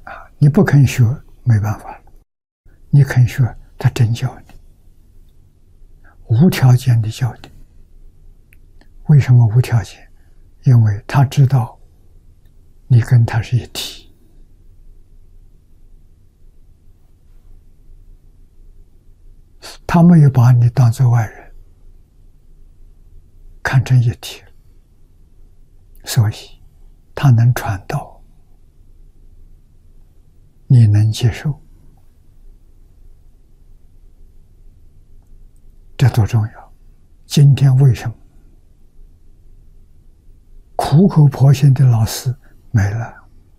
你不肯学，没办法了。你肯学，他真教你，无条件的教你。为什么无条件？因为他知道你跟他是一体。他没有把你当作外人，看成一体，所以他能传道，你能接受，这多重要！今天为什么苦口婆心的老师没了？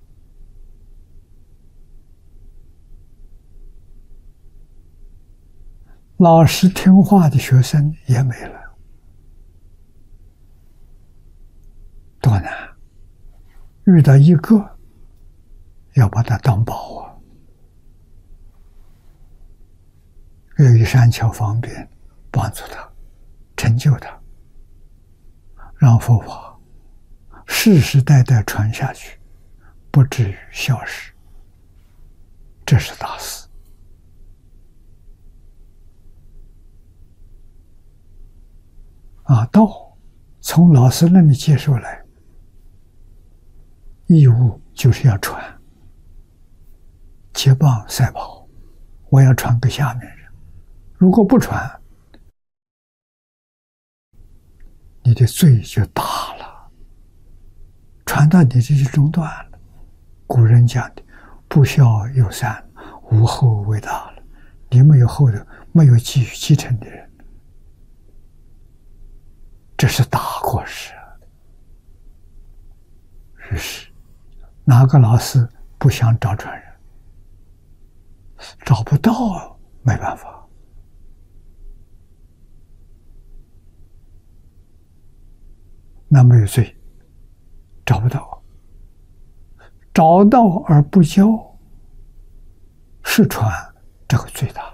老实听话的学生也没了，多难！遇到一个，要把他当宝啊！愿意善巧方便帮助他，成就他，让佛法世世代代传下去，不至于消失，这是大事。道从老师那里接受来，义务就是要传，接棒赛跑，我要传给下面人。如果不传，你的罪就大了，传到你这就中断了。古人讲的“不孝有三，无后为大”了，你没有后头，没有继承的人，这是大过失。于是，哪个老师不想找传人？找不到，没办法。那没有罪，找不到，找到而不教，是传，这个最大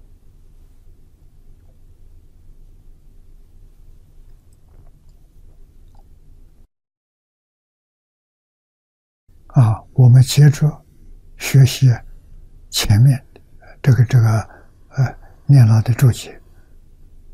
了。我们接着学习前面这个念老的注解。